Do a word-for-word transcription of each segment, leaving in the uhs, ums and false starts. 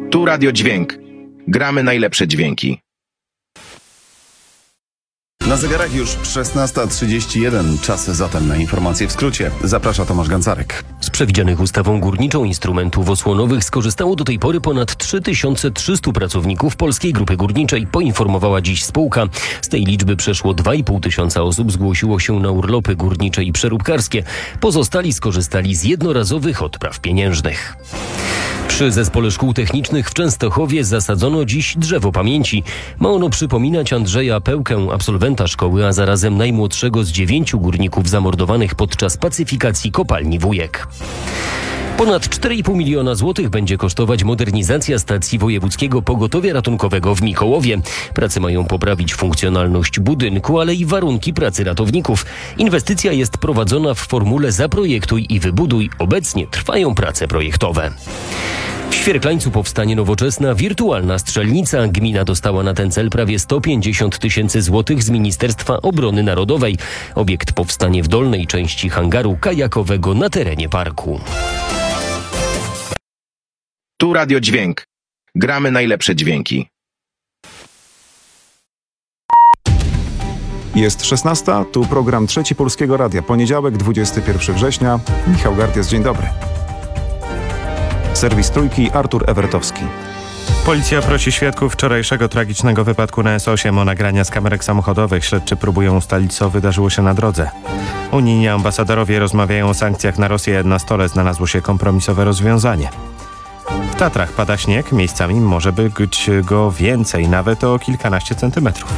Tu Radio Dźwięk. Gramy najlepsze dźwięki. Na zegarach już szesnasta trzydzieści jeden. Czas zatem na informacje w skrócie. Zaprasza Tomasz Gancarek. Z przewidzianych ustawą górniczą instrumentów osłonowych skorzystało do tej pory ponad trzy tysiące trzysta pracowników Polskiej Grupy Górniczej, poinformowała dziś spółka. Z tej liczby przeszło dwa i pół tysiąca osób zgłosiło się na urlopy górnicze i przeróbkarskie. Pozostali skorzystali z jednorazowych odpraw pieniężnych. Przy Zespole Szkół Technicznych w Częstochowie zasadzono dziś drzewo pamięci. Ma ono przypominać Andrzeja Pełkę, absolwenta szkoły, a zarazem najmłodszego z dziewięciu górników zamordowanych podczas pacyfikacji kopalni Wujek. Ponad cztery i pół miliona złotych będzie kosztować modernizacja stacji Wojewódzkiego Pogotowia Ratunkowego w Mikołowie. Prace mają poprawić funkcjonalność budynku, ale i warunki pracy ratowników. Inwestycja jest prowadzona w formule zaprojektuj i wybuduj. Obecnie trwają prace projektowe. W Świerklańcu powstanie nowoczesna wirtualna strzelnica. Gmina dostała na ten cel prawie sto pięćdziesiąt tysięcy złotych z Ministerstwa Obrony Narodowej. Obiekt powstanie w dolnej części hangaru kajakowego na terenie parku. Tu Radio Dźwięk. Gramy najlepsze dźwięki. Jest szesnasta, tu program Trzeci Polskiego Radia. Poniedziałek, dwudziestego pierwszego września. Michał Gardias, dzień dobry. Serwis Trójki, Artur Ewertowski. Policja prosi świadków wczorajszego tragicznego wypadku na S osiem o nagrania z kamerek samochodowych. Śledczy próbują ustalić, co wydarzyło się na drodze. Unijni ambasadorowie rozmawiają o sankcjach na Rosję. Na stole znalazło się kompromisowe rozwiązanie. W Tatrach pada śnieg, miejscami może być go więcej, nawet o kilkanaście centymetrów.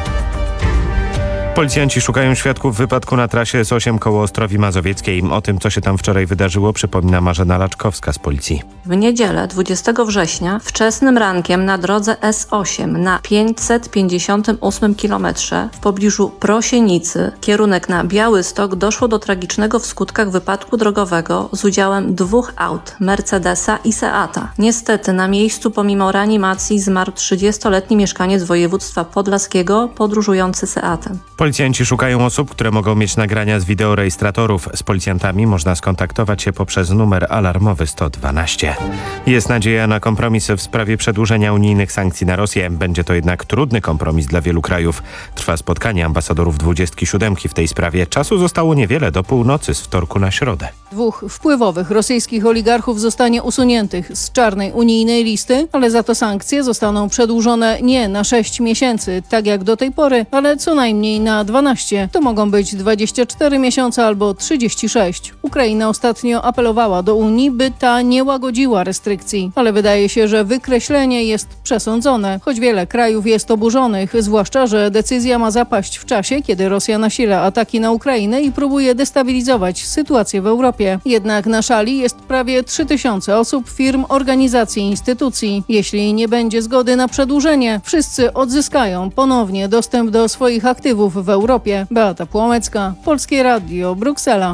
Policjanci szukają świadków wypadku na trasie S osiem koło Ostrowi Mazowieckiej. O tym, co się tam wczoraj wydarzyło, przypomina Marzena Laczkowska z policji. W niedzielę dwudziestego września wczesnym rankiem na drodze S osiem na pięćset pięćdziesiątym ósmym kilometrze w pobliżu Prosienicy, kierunek na Białystok, doszło do tragicznego w skutkach wypadku drogowego z udziałem dwóch aut, Mercedesa i Seata. Niestety na miejscu pomimo reanimacji zmarł trzydziestoletni mieszkaniec województwa podlaskiego podróżujący Seatem. Policjanci szukają osób, które mogą mieć nagrania z wideorejestratorów. Z policjantami można skontaktować się poprzez numer alarmowy sto dwanaście. Jest nadzieja na kompromis w sprawie przedłużenia unijnych sankcji na Rosję. Będzie to jednak trudny kompromis dla wielu krajów. Trwa spotkanie ambasadorów dwudziestki siódemki w tej sprawie. Czasu zostało niewiele, do północy z wtorku na środę. Dwóch wpływowych rosyjskich oligarchów zostanie usuniętych z czarnej unijnej listy, ale za to sankcje zostaną przedłużone nie na sześć miesięcy, tak jak do tej pory, ale co najmniej na dwanaście. To mogą być dwadzieścia cztery miesiące albo trzydzieści sześć. Ukraina ostatnio apelowała do Unii, by ta nie łagodziła restrykcji, ale wydaje się, że wykreślenie jest przesądzone, choć wiele krajów jest oburzonych, zwłaszcza że decyzja ma zapaść w czasie, kiedy Rosja nasila ataki na Ukrainę i próbuje destabilizować sytuację w Europie. Jednak na szali jest prawie trzy tysiące osób, firm, organizacji i instytucji. Jeśli nie będzie zgody na przedłużenie, wszyscy odzyskają ponownie dostęp do swoich aktywów w Europie. Beata Płomecka, Polskie Radio, Bruksela.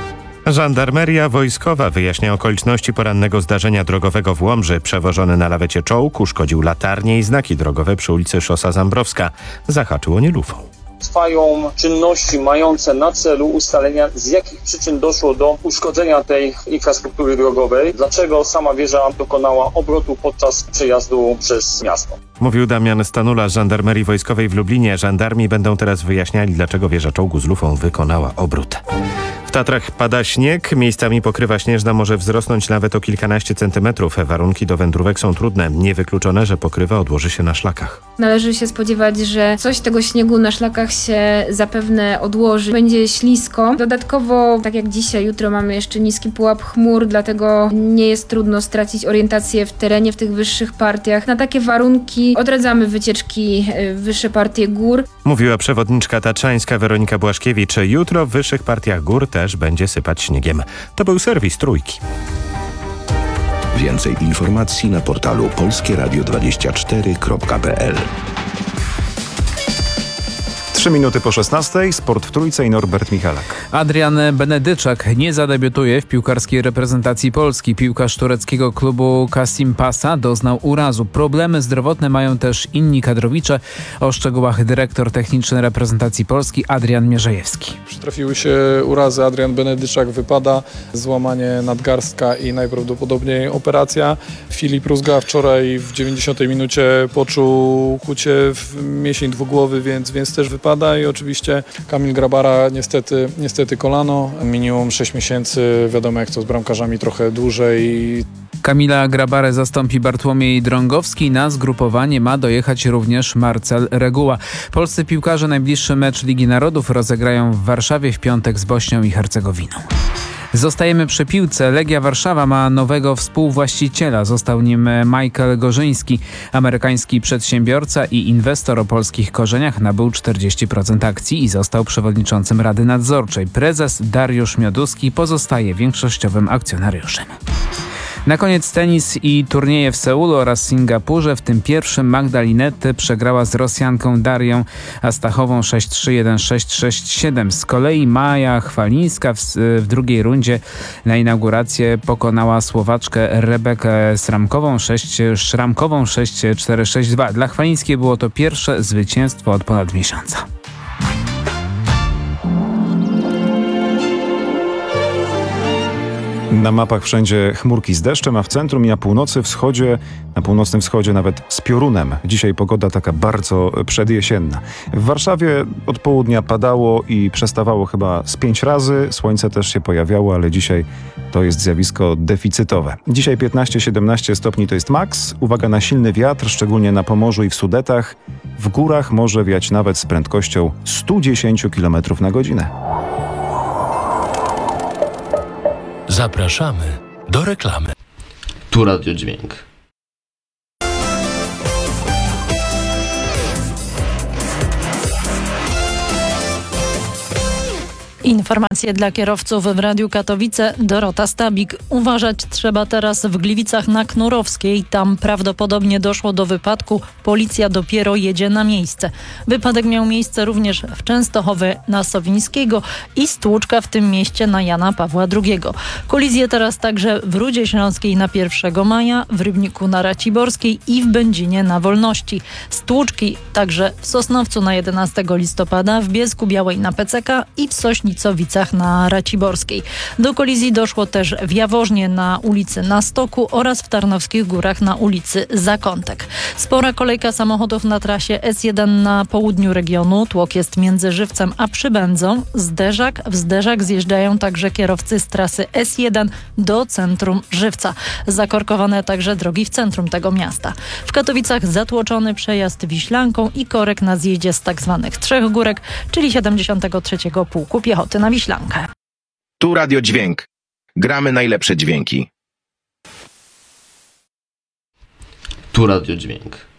Żandarmeria wojskowa wyjaśnia okoliczności porannego zdarzenia drogowego w Łomży. Przewożony na lawecie czołg uszkodził latarnie i znaki drogowe przy ulicy Szosa Zambrowska. Zahaczył o nie lufą. Trwają czynności mające na celu ustalenia, z jakich przyczyn doszło do uszkodzenia tej infrastruktury drogowej, dlaczego sama wieża dokonała obrotu podczas przejazdu przez miasto. Mówił Damian Stanula z Żandarmerii Wojskowej w Lublinie. Żandarmi będą teraz wyjaśniali, dlaczego wieża czołgu z lufą wykonała obrót. W Tatrach pada śnieg, miejscami pokrywa śnieżna może wzrosnąć nawet o kilkanaście centymetrów. Warunki do wędrówek są trudne. Niewykluczone, że pokrywa odłoży się na szlakach. Należy się spodziewać, że coś tego śniegu na szlakach się zapewne odłoży. Będzie ślisko. Dodatkowo, tak jak dzisiaj, jutro mamy jeszcze niski pułap chmur, dlatego nie jest trudno stracić orientację w terenie, w tych wyższych partiach. Na takie warunki odradzamy wycieczki w wyższe partie gór. Mówiła przewodniczka tatrzańska Weronika Błaszkiewicz. Jutro w wyższych partiach gór też będzie sypać śniegiem. To był serwis Trójki. Więcej informacji na portalu polskieradio dwadzieścia cztery kropka p l. Trzy minuty po szesnastej, sport w Trójce i Norbert Michalak. Adrian Benedyczak nie zadebiutuje w piłkarskiej reprezentacji Polski. Piłkarz tureckiego klubu Kasimpasa doznał urazu. Problemy zdrowotne mają też inni kadrowicze. O szczegółach dyrektor techniczny reprezentacji Polski Adrian Mierzejewski. Przytrafiły się urazy. Adrian Benedyczak wypada, złamanie nadgarstka i najprawdopodobniej operacja. Filip Rózga wczoraj w dziewięćdziesiątej minucie poczuł kucie w mięsień dwugłowy, więc, więc też wypada i oczywiście Kamil Grabara niestety, niestety kolano. Minimum sześć miesięcy, wiadomo jak to z bramkarzami trochę dłużej. Kamila Grabarę zastąpi Bartłomiej Drągowski. Na zgrupowanie ma dojechać również Marcel Reguła. Polscy piłkarze najbliższy mecz Ligi Narodów rozegrają w Warszawie w piątek z Bośnią i Hercegowiną. Zostajemy przy piłce. Legia Warszawa ma nowego współwłaściciela. Został nim Michael Gorzyński. Amerykański przedsiębiorca i inwestor o polskich korzeniach nabył czterdzieści procent akcji i został przewodniczącym Rady Nadzorczej. Prezes Dariusz Mioduski pozostaje większościowym akcjonariuszem. Na koniec tenis i turnieje w Seulu oraz Singapurze. W tym pierwszym Magda Linety przegrała z Rosjanką Darią Astachową sześć trzy, jeden sześć, sześć siedem. Z kolei Maja Chwalińska w, w drugiej rundzie na inaugurację pokonała Słowaczkę Rebekę Szramkową sześć Szramkową sześć cztery, sześć dwa. Dla Chwalińskiej było to pierwsze zwycięstwo od ponad miesiąca. Na mapach wszędzie chmurki z deszczem, a w centrum i na północy, wschodzie, na północnym wschodzie nawet z piorunem. Dzisiaj pogoda taka bardzo przedjesienna. W Warszawie od południa padało i przestawało chyba z pięć razy. Słońce też się pojawiało, ale dzisiaj to jest zjawisko deficytowe. Dzisiaj piętnaście siedemnaście stopni to jest maks. Uwaga na silny wiatr, szczególnie na Pomorzu i w Sudetach. W górach może wiać nawet z prędkością sto dziesięć kilometrów na godzinę. Zapraszamy do reklamy. Tu Radio Dźwięk. Informacje dla kierowców w Radiu Katowice. Dorota Stabik. Uważać trzeba teraz w Gliwicach na Knurowskiej. Tam prawdopodobnie doszło do wypadku. Policja dopiero jedzie na miejsce. Wypadek miał miejsce również w Częstochowie na Sowińskiego i stłuczka w tym mieście na Jana Pawła drugiego. Kolizje teraz także w Rudzie Śląskiej na pierwszego maja, w Rybniku na Raciborskiej i w Będzinie na Wolności. Stłuczki także w Sosnowcu na jedenastego listopada, w Bielsku Białej na P C K i w Sośnicach Cowicach na Raciborskiej. Do kolizji doszło też w Jaworznie na ulicy Na Stoku oraz w Tarnowskich Górach na ulicy Zakątek. Spora kolejka samochodów na trasie S jeden na południu regionu. Tłok jest między Żywcem a Przybędzą. Zderzak, w Zderzak zjeżdżają także kierowcy z trasy S jeden do centrum Żywca. Zakorkowane także drogi w centrum tego miasta. W Katowicach zatłoczony przejazd Wiślanką i korek na zjeździe z tak zwanych Trzech Górek, czyli siedemdziesiątego trzeciego Pułku Piechoty na Wiślankę. Tu Radio Dźwięk. Gramy najlepsze dźwięki. Tu Radio Dźwięk.